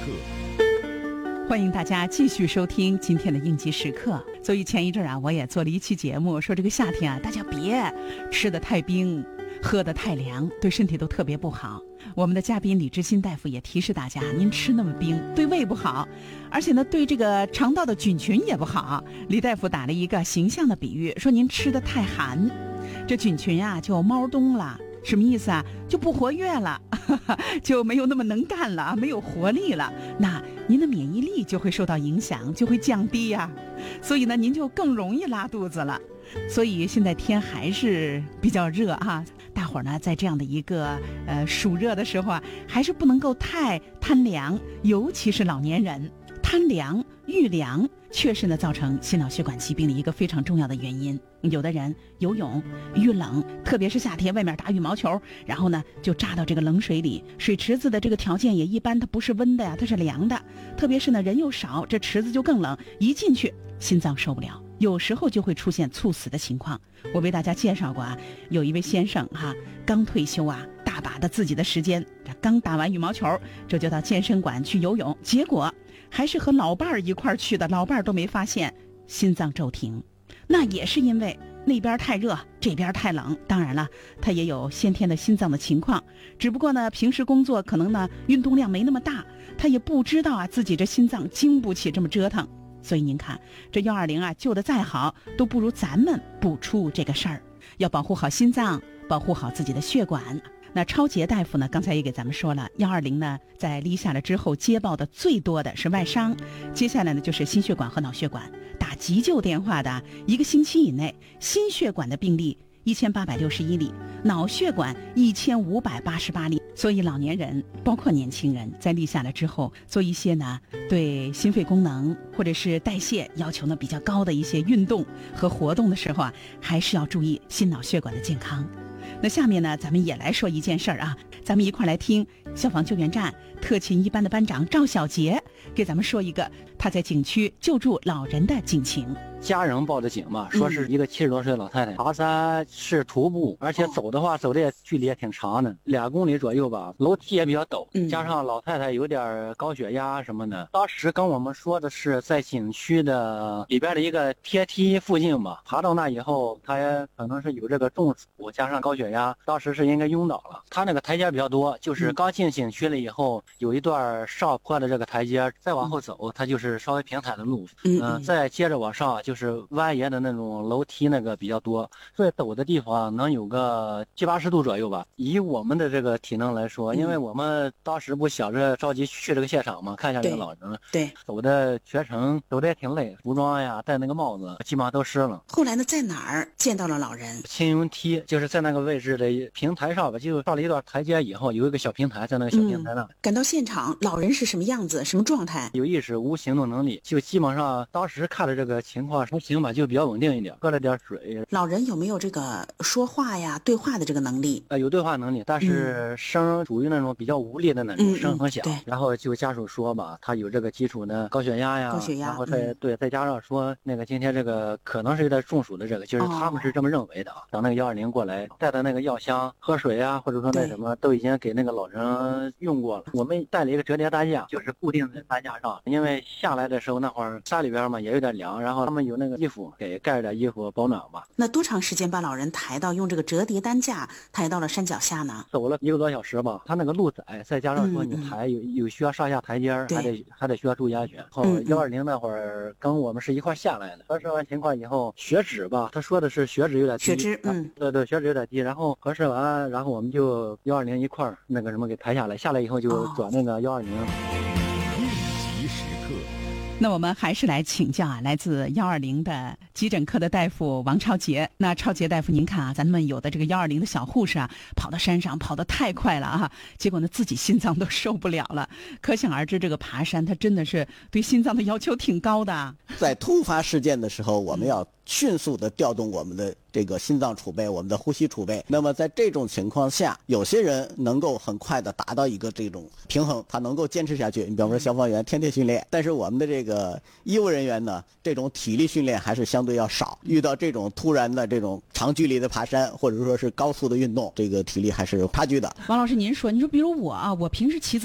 刻。 欢迎大家继续收听今天的应急时刻。所以前一阵我也做了一期节目，说这个夏天大家别吃得太冰，喝得太凉，对身体都特别不好。我们的嘉宾李志新大夫也提示大家，您吃那么冰对胃不好，而且呢对这个肠道的菌群也不好。李大夫打了一个形象的比喻，说您吃得太寒，这菌群就猫冬了。什么意思啊？就不活跃了，就没有那么能干了，没有活力了，那您的免疫力就会受到影响，就会降低呀。所以呢您就更容易拉肚子了。所以现在天还是比较热啊，大伙儿呢在这样的一个暑热的时候还是不能够太贪凉，尤其是老年人，贪凉遇凉确实呢造成心脑血管疾病的一个非常重要的原因。有的人游泳遇冷，特别是夏天外面打羽毛球，然后呢就扎到这个冷水里，水池子的这个条件也一般，它不是温的呀，它是凉的，特别是呢人又少，这池子就更冷，一进去心脏受不了，有时候就会出现猝死的情况。我为大家介绍过有一位先生刚退休大把的自己的时间，这刚打完羽毛球，这就到健身馆去游泳，结果还是和老伴儿一块儿去的，老伴儿都没发现，心脏骤停。那也是因为那边太热，这边太冷。当然了，他也有先天的心脏的情况，只不过呢平时工作可能呢运动量没那么大，他也不知道自己这心脏经不起这么折腾。所以您看这120救得再好，都不如咱们不出这个事儿。要保护好心脏，保护好自己的血管。那超杰大夫呢刚才也给咱们说了，120呢在立下了之后接报的最多的是外伤，接下来呢就是心血管和脑血管。打急救电话的1个星期以内，心血管的病例1861例，脑血管1588例。所以老年人包括年轻人在立下了之后，做一些呢对心肺功能或者是代谢要求呢比较高的一些运动和活动的时候还是要注意心脑血管的健康。那下面呢咱们也来说一件事儿咱们一块来听消防救援站特勤一班的班长赵小杰给咱们说一个他在景区救助老人的警情。 家人报的警嘛，说是一个70多岁的老太太，爬山是徒步，而且走的话走的也距离也挺长的，2公里左右吧，楼梯也比较陡，加上老太太有点高血压什么的。当时跟我们说的是在景区的里边的一个阶梯附近吧，爬到那以后，她也可能是有这个中暑加上高血压，当时是应该晕倒了。她那个台阶比较多，就是刚进景区了以后，有一段上坡的这个台阶，再往后走，它就是稍微平坦的路，再接着往上就是蜿蜒的那种楼梯，那个比较多，最陡的地方能有个70-80度左右吧。以我们的这个体能来说，因为我们当时不想着着急去这个现场嘛，看一下这个老人， 对， 走的全程走的也挺累，服装呀戴那个帽子基本上都湿了。 后来呢在哪儿见到了老人？ 青云梯，就是在那个位置的平台上吧，就上了一段台阶以后有一个小平台，在那个小平台上， 赶到现场，老人是什么样子，什么状态？ 有意识无行动能力，就基本上当时看的这个情况还行吧，就比较稳定一点，喝了点水。 老人有没有这个说话呀对话的这个能力？ 有对话能力，但是声属于那种比较无力的那种，声很小。然后就家属说吧，他有这个基础的高血压呀，然后再加上说那个今天这个可能是有点中暑的这个，就是他们是这么认为的。等那个120过来带的那个药箱喝水啊，或者说那什么都已经给那个老人用过了。我们带了一个折叠担架，就是固定在担架上，因为下来的时候那会儿山里边嘛也有点凉，然后他们有那个衣服给盖着点衣服保暖吧。 那多长时间把老人抬到用这个折叠担架抬到了山脚下呢？ 走了1个多小时吧。他那个路窄，再加上说你抬有需要上下台阶，还得需要注意安全。后120那会儿跟我们是一块下来的，核实完情况以后，血脂吧，他说的是血脂有点低， 血脂对，血脂有点低。然后核实完，然后我们就120一块那个什么给抬下来，下来以后就转那个120。 应急时刻。 那我们还是来请教来自120的急诊科的大夫王超杰。那超杰大夫，您看咱们有的这个120的小护士跑到山上跑得太快了结果呢自己心脏都受不了了。可想而知，这个爬山它真的是对心脏的要求挺高的。 在突发事件的时候，我们要迅速的调动我们的这个心脏储备，我们的呼吸储备。那么在这种情况下，有些人能够很快的达到一个这种平衡，他能够坚持下去。你比方说消防员天天训练，但是我们的这个医务人员呢，这种体力训练还是相对要少。遇到这种突然的这种长距离的爬山，或者说是高速的运动，这个体力还是有差距的。 王老师，您说比如我平时骑自